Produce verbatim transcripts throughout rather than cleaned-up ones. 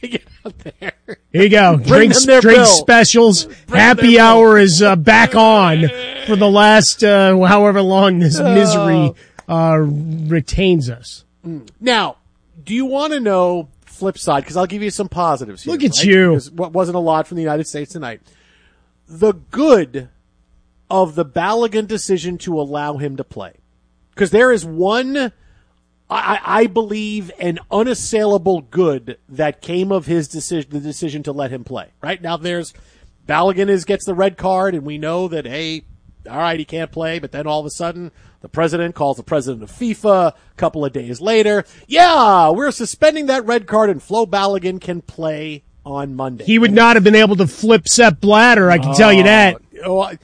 Get out there. Here you go. Drinks, drink bill. specials. Bring Happy hour bill. is uh, back on for the last uh, however long this misery uh, retains us. Now, do you want to know flip side? Because I'll give you some positives here. Look at right? you. Because what wasn't a lot from the United States tonight. The good of the Balogun decision to allow him to play. Because there is one, I, I believe, an unassailable good that came of his decision, the decision to let him play. Right now, there's Balogun is gets the red card, and we know that hey, all right, he can't play. But then all of a sudden, the president calls the president of FIFA a couple of days later. Yeah, we're suspending that red card, and Flo Balogun can play on Monday. He would and, not have been able to flip Sepp Blatter. I can uh, tell you that. Oh, uh,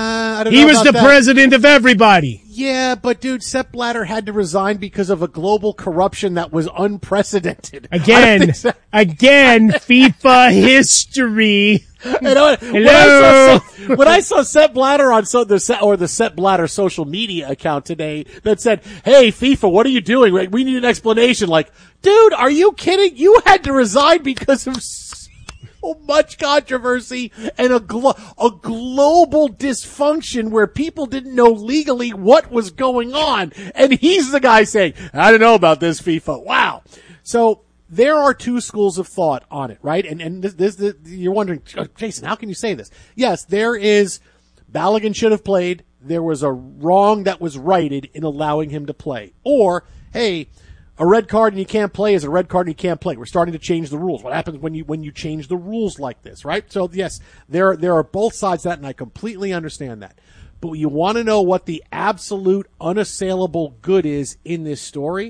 I don't he know was the that. president of everybody. Yeah, but dude, Sepp Blatter had to resign because of a global corruption that was unprecedented. Again, so. again, FIFA history. You know, Hello. When I saw, when I saw Sepp Blatter on so the or the Sepp Blatter social media account today that said, "Hey FIFA, what are you doing? We need an explanation." Like, dude, are you kidding? You had to resign because of so much controversy and a glo- a global dysfunction where people didn't know legally what was going on, and he's the guy saying, "I don't know about this FIFA." Wow. So there are two schools of thought on it, right? And and this, this, this you're wondering, Jason, how can you say this? Yes, there is Balogun should have played. There was a wrong that was righted in allowing him to play. Or, hey, a red card and you can't play is a red card and you can't play. We're starting to change the rules. What happens when you when you change the rules like this, right? So yes, there there are both sides to that, and I completely understand that. But you want to know what the absolute unassailable good is in this story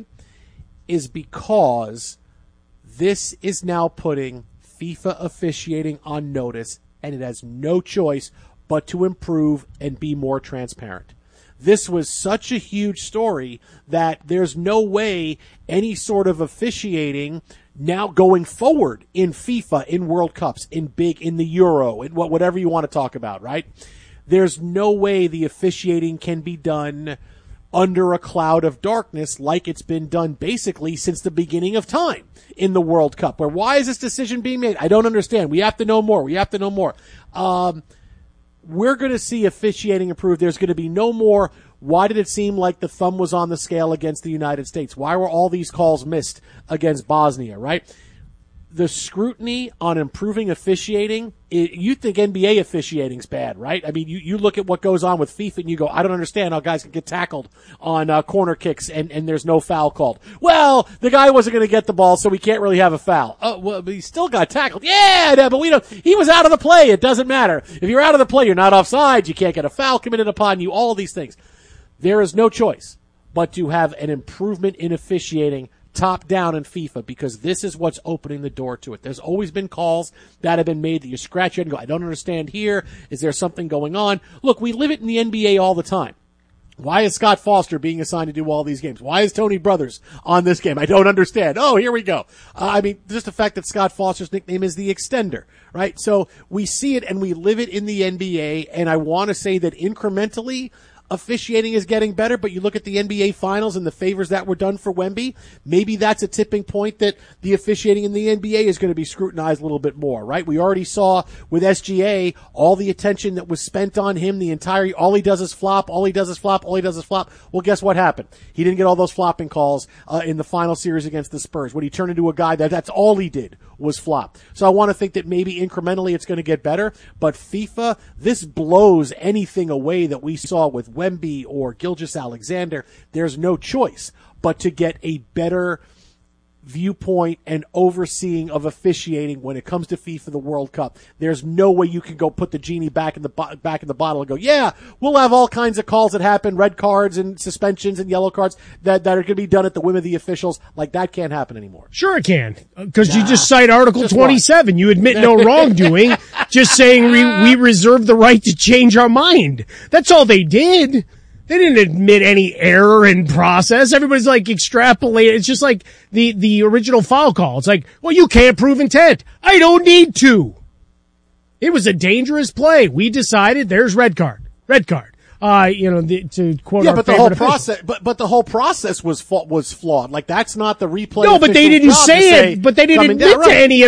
is because this is now putting FIFA officiating on notice, and it has no choice but to improve and be more transparent. This was such a huge story that there's no way any sort of officiating now going forward in FIFA, in World Cups, in big, in the Euro, in whatever you want to talk about, right? There's no way the officiating can be done under a cloud of darkness like it's been done basically since the beginning of time in the World Cup. Where why is this decision being made? I don't understand. We have to know more. We have to know more. Um, we're going to see officiating improve. There's going to be no more, why did it seem like the thumb was on the scale against the United States? Why were all these calls missed against Bosnia, right? The scrutiny on improving officiating, it, you think N B A officiating's bad, right? I mean, you, you look at what goes on with FIFA and you go, I don't understand how guys can get tackled on uh, corner kicks and, and there's no foul called. Well, the guy wasn't going to get the ball, so we can't really have a foul. Oh, well, but he still got tackled. Yeah, but we don't, he was out of the play. It doesn't matter. If you're out of the play, you're not offside. You can't get a foul committed upon you, all of these things. There is no choice but to have an improvement in officiating top down in FIFA, because this is what's opening the door to it. There's always been calls that have been made that you scratch your head and go, I don't understand here. Is there something going on? Look, we live it in the N B A all the time. Why is Scott Foster being assigned to do all these games? Why is Tony Brothers on this game? I don't understand. Oh, here we go. Uh, I mean, just the fact that Scott Foster's nickname is the Extender, right? So we see it and we live it in the N B A, and I want to say that incrementally, officiating is getting better, but you look at the N B A Finals and the favors that were done for Wemby, maybe that's a tipping point that the officiating in the N B A is going to be scrutinized a little bit more, right? We already saw with S G A all the attention that was spent on him the entire, all he does is flop, all he does is flop, all he does is flop. Well, guess what happened? He didn't get all those flopping calls uh, in the final series against the Spurs. When he turned into a guy that that's all he did was flop. So I want to think that maybe incrementally it's going to get better, but FIFA, this blows anything away that we saw with Wemby or Gilgeous-Alexander. There's no choice but to get a better viewpoint and overseeing of officiating when it comes to FIFA the World Cup. There's no way you can go put the genie back in the bo- back in the bottle and go, yeah, we'll have all kinds of calls that happen, red cards and suspensions and yellow cards that, that are going to be done at the whim of the officials. Like, that can't happen anymore. Sure it can, because nah, you just cite Article just twenty-seven. One. You admit no wrongdoing, just saying we, we reserve the right to change our mind. That's all they did. They didn't admit any error in process. Everybody's like extrapolating. It's just like the, the original foul call. It's like, well, you can't prove intent. I don't need to. It was a dangerous play. We decided there's red card, red card. Uh, you know, the, to quote yeah, our but the whole official. process, but, but the whole process was, was flawed. Like, that's not the replay. No, but they didn't say it, say, but they didn't admit down, right. to any